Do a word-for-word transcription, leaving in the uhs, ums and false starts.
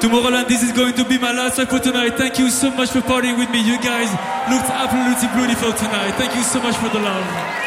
Tomorrowland, this is going to be my last live for tonight. Thank you so much for partying with me. You guys looked absolutely beautiful tonight. Thank you so much for the love.